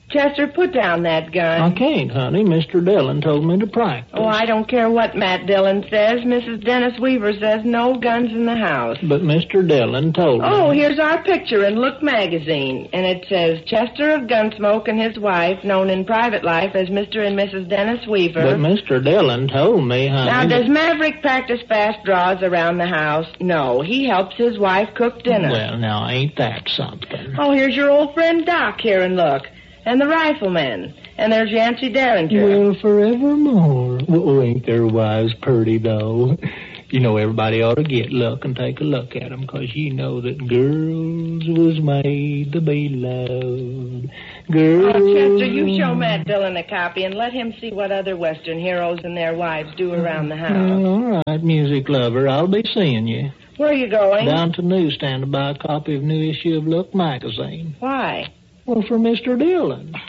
Chester, put down that gun. I can't, honey. Mr. Dillon told me to practice. Oh, I don't care what Matt Dillon says. Mrs. Dennis Weaver says no guns in the house. But Mr. Dillon told me. Oh, here's our picture in Look magazine. And it says, Chester of Gunsmoke and his wife, known in private life as Mr. and Mrs. Dennis Weaver. But Mr. Dillon told me, honey. Now, does Maverick practice fast draws around the house? No, he helps his wife cook dinner. Well, now, ain't that something? Oh, here's your old friend Doc here, and look. And the riflemen. And there's Yancey Derringer. Well, forevermore. Oh, ain't their wives pretty, though? You know, everybody ought to take a look at them, 'cause you know that girls was made to be loved. Girls... Oh, Chester, you show Matt Dillon a copy and let him see what other Western heroes and their wives do around the house. Well, all right, music lover. I'll be seeing you. Where are you going? Down to the newsstand to buy a copy of new issue of Look magazine. Why? Well, for Mr. Dillon.